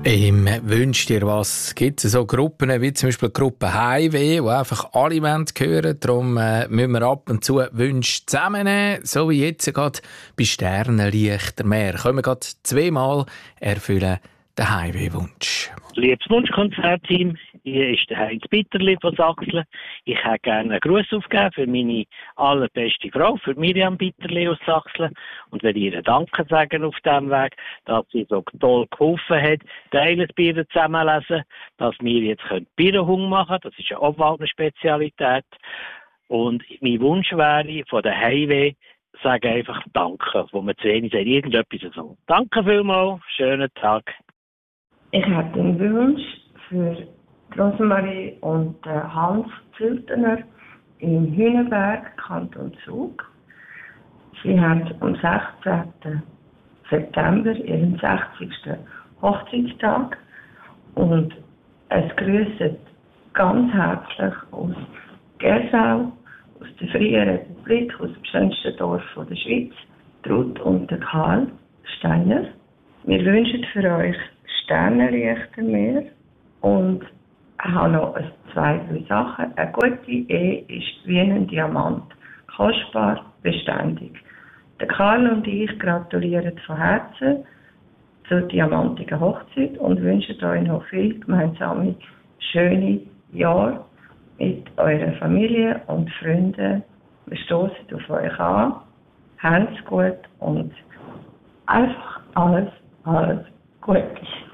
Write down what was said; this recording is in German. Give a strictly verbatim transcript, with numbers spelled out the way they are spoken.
Ähm, wünscht ihr was? Gibt es so Gruppen wie zum Beispiel die Gruppe Heimweh, wo einfach alle hören wollen? Darum äh, müssen wir ab und zu Wünsche zusammennehmen, so wie jetzt gerade bei Sternenlichter Meer. Können wir gerade zweimal erfüllen den Heimweh-Wunsch. Liebes Wunschkonzertteam, hier ist der Heinz Bitterli von Sachsen. Ich hätte gerne einen Gruß aufgeben für meine allerbeste Frau, für Miriam Bitterli aus Sachsen. Und will ihr Danke sagen auf diesem Weg, dass sie so toll geholfen hat, teilen Bier zusammenlesen, dass wir jetzt Bierhung machen können. Das ist ja auch eine Spezialität. Und mein Wunsch wäre von der Heimweh, sage einfach Danke, wo man zu wenig sagt, irgendetwas so. Danke vielmals, schönen Tag. Ich hätte einen Wunsch für Rosemarie und Hans Zültener in Hühnenberg, Kanton Zug. Sie haben am sechzehnten September ihren sechzigsten Hochzeitstag und es grüßt ganz herzlich aus Gersau, aus der Freien Republik, aus dem schönsten Dorf der Schweiz, Ruth und der Karl Steiner. Wir wünschen für euch Sternenlichter mehr und ich habe noch zwei, drei Sachen. Eine gute Ehe ist wie ein Diamant, kostbar, beständig. Der Karl und ich gratulieren von Herzen zur diamantigen Hochzeit und wünschen euch noch viel gemeinsame, schöne Jahre mit eurer Familie und Freunden. Wir stoßen auf euch an, habt's gut und einfach alles, alles Gute.